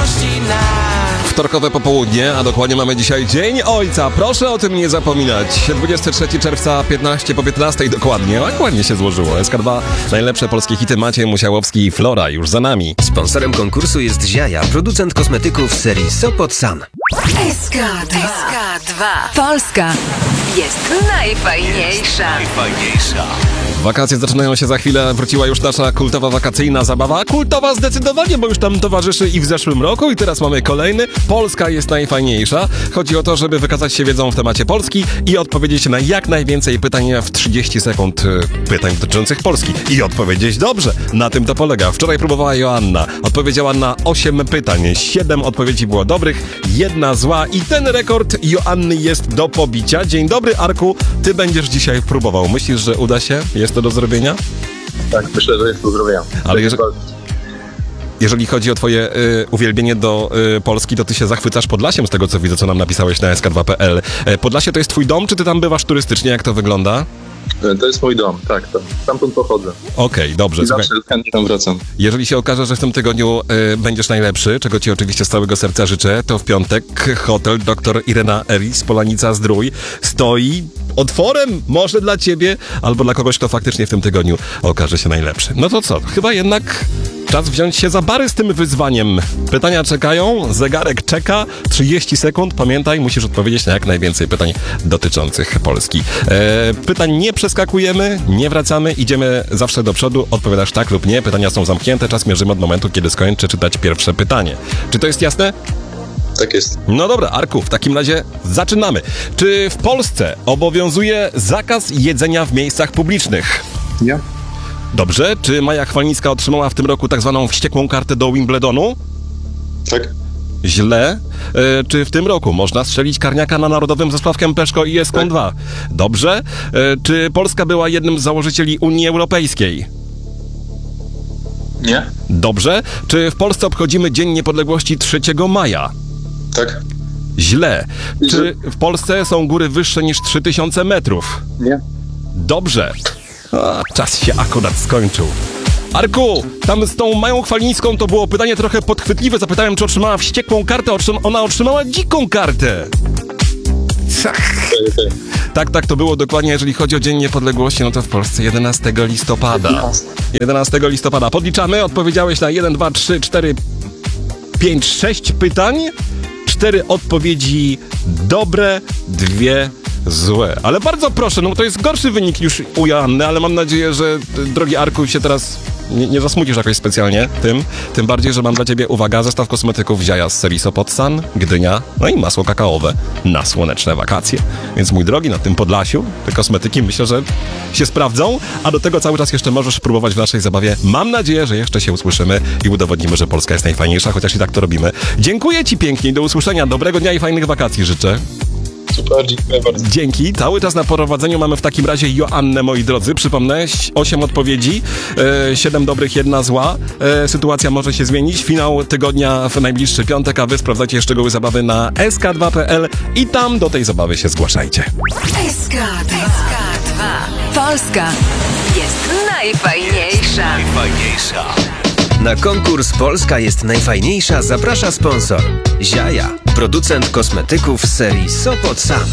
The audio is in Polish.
miłości nas. Wtorkowe popołudnie, a dokładnie mamy dzisiaj Dzień Ojca. Proszę o tym nie zapominać. 23 czerwca, 15 po 15 dokładnie. Ładnie się złożyło. SK2, najlepsze polskie hity. Maciej Musiałowski i Flora już za nami. Sponsorem konkursu jest Ziaja, producent kosmetyków serii Sopot San. SK2. Polska jest najfajniejsza. Wakacje zaczynają się za chwilę. Wróciła już nasza kultowa wakacyjna zabawa. Kultowa zdecydowanie, bo już tam towarzyszy i w zeszłym roku, i teraz mamy kolejny. Polska jest najfajniejsza. Chodzi o to, żeby wykazać się wiedzą w temacie Polski i odpowiedzieć na jak najwięcej pytań w 30 sekund. Pytań dotyczących Polski. I odpowiedzieć dobrze. Na tym to polega. Wczoraj próbowała Joanna. Odpowiedziała na 8 pytań. 7 odpowiedzi było dobrych, 1 zła i ten rekord Joanny jest do pobicia. Dzień dobry, Arku. Ty będziesz dzisiaj próbował. Myślisz, że uda się? Jest to do zrobienia? Tak, myślę, że jest do zrobienia. Ale jeżeli chodzi o twoje uwielbienie do Polski, to ty się zachwycasz Podlasiem, z tego co widzę, co nam napisałeś na sk2.pl. Podlasie to jest twój dom, czy ty tam bywasz turystycznie? Jak to wygląda? To jest mój dom, tak. Stamtąd pochodzę. Okej, dobrze. I zawsze chętnie tam wracam. Jeżeli się okaże, że w tym tygodniu będziesz najlepszy, czego ci oczywiście z całego serca życzę, to w piątek hotel Dr. Irena Eris, Polanica-Zdrój, stoi otworem może dla ciebie, albo dla kogoś, kto faktycznie w tym tygodniu okaże się najlepszy. No to co? Chyba jednak czas wziąć się za bary z tym wyzwaniem. Pytania czekają, zegarek czeka, 30 sekund. Pamiętaj, musisz odpowiedzieć na jak najwięcej pytań dotyczących Polski. Pytań nie przeskakujemy, nie wracamy, idziemy zawsze do przodu, odpowiadasz tak lub nie. Pytania są zamknięte, czas mierzymy od momentu, kiedy skończę czytać pierwsze pytanie. Czy to jest jasne? Tak jest. No dobra, Arku, w takim razie zaczynamy. Czy w Polsce obowiązuje zakaz jedzenia w miejscach publicznych? Nie. Dobrze. Czy Maja Chwalnicka otrzymała w tym roku tak zwaną wściekłą kartę do Wimbledonu? Tak. Źle. Czy w tym roku można strzelić karniaka na Narodowym ze Sławkiem Peszko i Eską 2? Dobrze. Czy Polska była jednym z założycieli Unii Europejskiej? Nie. Dobrze. Czy w Polsce obchodzimy Dzień Niepodległości 3 maja? Tak. Źle. Czy w Polsce są góry wyższe niż 3000 metrów? Nie. Dobrze. Czas się akurat skończył. Arku, tam z tą Mają Chwalińską to było pytanie trochę podchwytliwe. Zapytałem, czy otrzymała wściekłą kartę. Ona otrzymała dziką kartę. Tak, to było dokładnie. Jeżeli chodzi o Dzień Niepodległości, no to w Polsce 11 listopada. 11 listopada. Podliczamy. Odpowiedziałeś na 1, 2, 3, 4, 5, 6 pytań. 4 odpowiedzi dobre, 2 złe. Ale bardzo proszę, no to jest gorszy wynik już u Joanny, ale mam nadzieję, że drogi Arku się teraz nie zasmucisz jakoś specjalnie tym bardziej, że mam dla ciebie, uwaga, zestaw kosmetyków Ziaja z serii Sopot San, Gdynia, no i masło kakaowe na słoneczne wakacje. Więc mój drogi, na tym Podlasiu te kosmetyki myślę, że się sprawdzą, a do tego cały czas jeszcze możesz próbować w naszej zabawie. Mam nadzieję, że jeszcze się usłyszymy i udowodnimy, że Polska jest najfajniejsza, chociaż i tak to robimy. Dziękuję ci pięknie i do usłyszenia. Dobrego dnia i fajnych wakacji życzę. Super, dziękuję bardzo. Dzięki. Cały czas na prowadzeniu mamy w takim razie Joannę, moi drodzy. Przypomnę, 8 odpowiedzi, 7 dobrych, 1 zła. Sytuacja może się zmienić. Finał tygodnia w najbliższy piątek, a wy sprawdzajcie szczegóły zabawy na sk2.pl i tam do tej zabawy się zgłaszajcie. SK2. Polska jest najfajniejsza. Na konkurs Polska jest najfajniejsza zaprasza sponsor Ziaja, producent kosmetyków serii Sopot San.